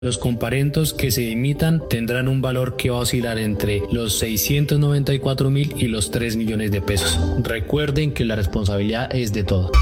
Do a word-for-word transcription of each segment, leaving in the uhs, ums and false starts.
Los comparentos que se emitan tendrán un valor que va a oscilar entre los seiscientos noventa y cuatro mil y los tres millones de pesos. Recuerden que la responsabilidad es de todos.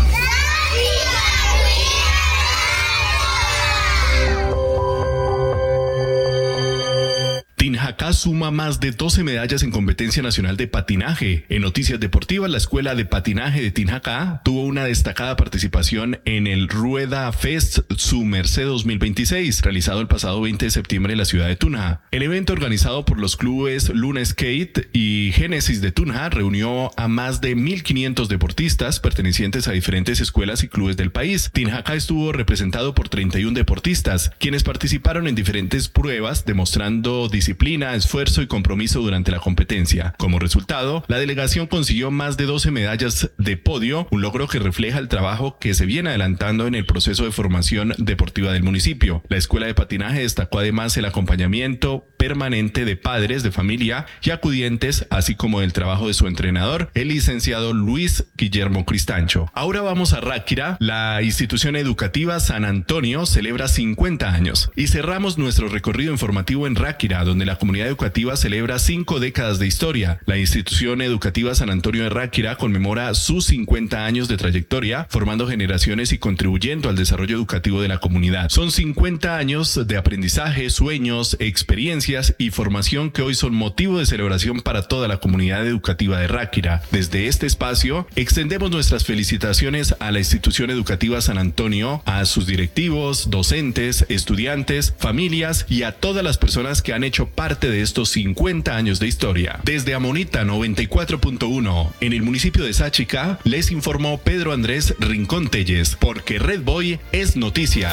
Tinjacá suma más de doce medallas en competencia nacional de patinaje. En noticias deportivas, la Escuela de Patinaje de Tinjacá tuvo una destacada participación en el Rueda Fest Su Merced dos mil veintiséis, realizado el pasado veinte de septiembre en la ciudad de Tunja. El evento, organizado por los clubes Luna Skate y Génesis de Tunja, reunió a más de mil quinientos deportistas pertenecientes a diferentes escuelas y clubes del país. Tinjacá estuvo representado por treinta y uno deportistas, quienes participaron en diferentes pruebas, demostrando disciplina disciplina, esfuerzo y compromiso durante la competencia. Como resultado, la delegación consiguió más de doce medallas de podio, un logro que refleja el trabajo que se viene adelantando en el proceso de formación deportiva del municipio. La Escuela de Patinaje destacó además el acompañamiento permanente de padres de familia y acudientes, así como el trabajo de su entrenador, el licenciado Luis Guillermo Cristancho. Ahora vamos a Ráquira. La institución educativa San Antonio celebra cincuenta años y cerramos nuestro recorrido informativo en Ráquira, donde la comunidad educativa celebra cinco décadas de historia. La institución educativa San Antonio de Ráquira conmemora sus cincuenta años de trayectoria, formando generaciones y contribuyendo al desarrollo educativo de la comunidad. Son cincuenta años de aprendizaje, sueños, experiencias y formación que hoy son motivo de celebración para toda la comunidad educativa de Ráquira. Desde este espacio, extendemos nuestras felicitaciones a la institución educativa San Antonio, a sus directivos, docentes, estudiantes, familias y a todas las personas que han hecho parte de estos cincuenta años de historia. Desde Amonita noventa y cuatro punto uno, en el municipio de Sáchica, les informó Pedro Andrés Rincón Telles, porque Red Boy es noticia.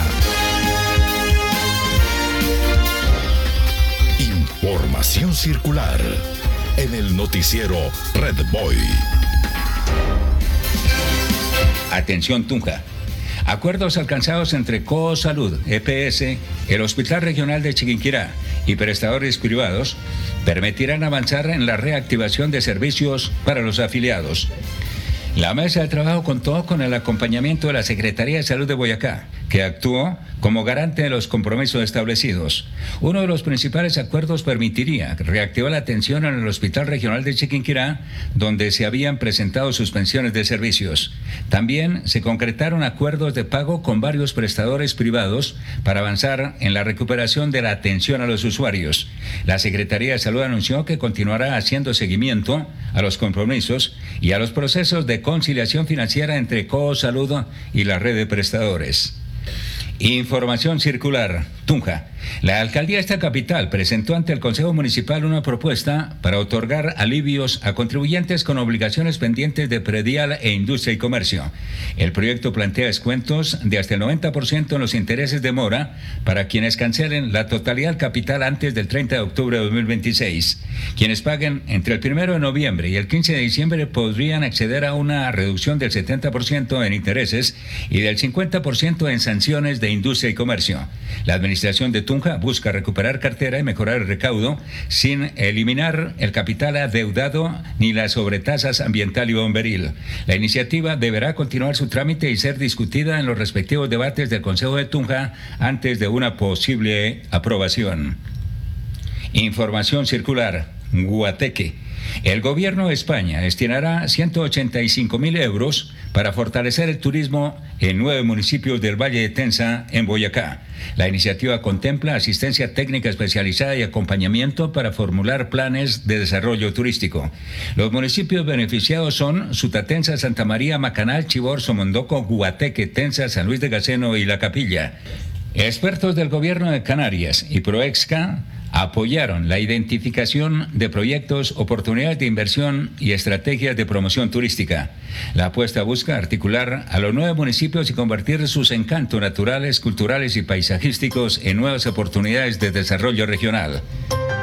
Información circular en el noticiero Red Boy. Atención Tunja. Acuerdos alcanzados entre Coosalud, E P S, el Hospital Regional de Chiquinquirá y prestadores privados permitirán avanzar en la reactivación de servicios para los afiliados. La mesa de trabajo contó con el acompañamiento de la Secretaría de Salud de Boyacá, que actuó como garante de los compromisos establecidos. Uno de los principales acuerdos permitiría reactivar la atención en el Hospital Regional de Chiquinquirá, donde se habían presentado suspensiones de servicios. También se concretaron acuerdos de pago con varios prestadores privados para avanzar en la recuperación de la atención a los usuarios. La Secretaría de Salud anunció que continuará haciendo seguimiento a los compromisos y a los procesos de conciliación financiera entre Coosalud y la red de prestadores. Información circular. Tunja. La alcaldía de esta capital presentó ante el Consejo Municipal una propuesta para otorgar alivios a contribuyentes con obligaciones pendientes de predial e industria y comercio. El proyecto plantea descuentos de hasta el noventa por ciento en los intereses de mora para quienes cancelen la totalidad del capital antes del treinta de octubre de dos mil veintiséis. Quienes paguen entre el primero de noviembre y el quince de diciembre podrían acceder a una reducción del setenta por ciento en intereses y del cincuenta por ciento en sanciones de industria y comercio. La administración de Tunja busca recuperar cartera y mejorar el recaudo sin eliminar el capital adeudado ni las sobretasas ambiental y bomberil. La iniciativa deberá continuar su trámite y ser discutida en los respectivos debates del Consejo de Tunja antes de una posible aprobación. Información circular. Guateque. El gobierno de España destinará ciento ochenta y cinco mil euros para fortalecer el turismo en nueve municipios del Valle de Tenza, en Boyacá. La iniciativa contempla asistencia técnica especializada y acompañamiento para formular planes de desarrollo turístico. Los municipios beneficiados son Sutatenza, Santa María, Macanal, Chibor, Somondoco, Guateque, Tenza, San Luis de Gaceno y La Capilla. Expertos del gobierno de Canarias y Proexca apoyaron la identificación de proyectos, oportunidades de inversión y estrategias de promoción turística. La apuesta busca articular a los nueve municipios y convertir sus encantos naturales, culturales y paisajísticos en nuevas oportunidades de desarrollo regional.